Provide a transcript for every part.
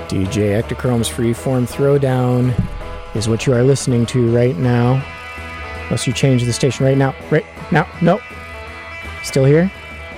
DJ Ectochrome's Freeform Throwdown is what you are listening to right now. Unless you change the station right now. Right now. No. Still here?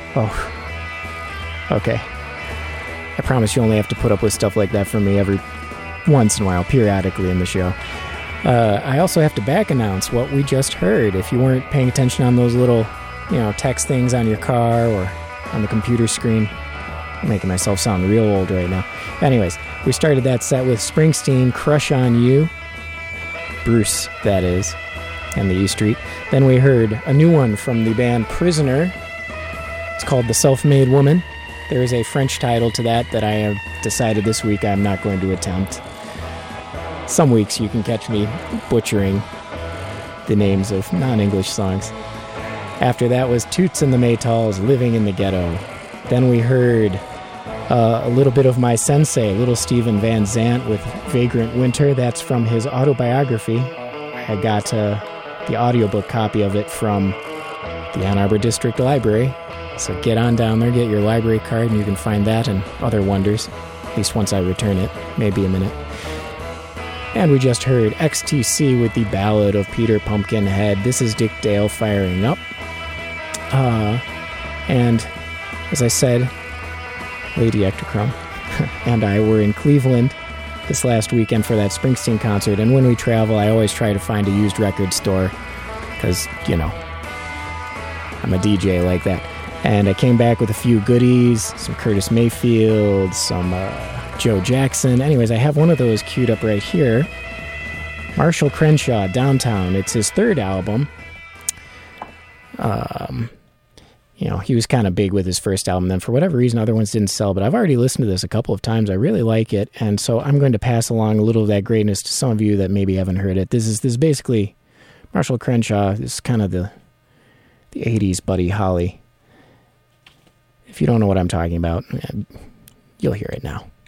Oh. Okay. I promise you only have to put up with stuff like that from me every once in a while, periodically in the show. I also have to back announce what we just heard. If you weren't paying attention on those little, text things on your car or on the computer screen. I'm making myself sound real old right now. Anyways, we started that set with Springsteen, Crush on You. Bruce, that is, and the E Street. Then we heard a new one from the band Prisoner. It's called The Self-Made Woman. There is a French title to that I have decided this week I'm not going to attempt. Some weeks you can catch me butchering the names of non-English songs. After that was Toots and the Maytals, Living in the Ghetto. Then we heard a little bit of my sensei, Little Steven Van Zandt with Vagrant Winter. That's from his autobiography. I got the audiobook copy of it from the Ann Arbor District Library. So get on down there, get your library card, and you can find that and other wonders. At least once I return it, maybe a minute. And we just heard XTC with the Ballad of Peter Pumpkinhead. This is Dick Dale firing up. And as I said, Lady Ectochrome and I were in Cleveland this last weekend for that Springsteen concert. And when we travel, I always try to find a used record store because, I'm a DJ like that. And I came back with a few goodies, some Curtis Mayfield, some Joe Jackson. Anyways, I have one of those queued up right here. Marshall Crenshaw, Downtown. It's his third album. He was kind of big with his first album. Then for whatever reason, other ones didn't sell. But I've already listened to this a couple of times. I really like it. And so I'm going to pass along a little of that greatness to some of you that maybe haven't heard it. This is basically Marshall Crenshaw. This is kind of the 80s Buddy Holly. If you don't know what I'm talking about, you'll hear it now.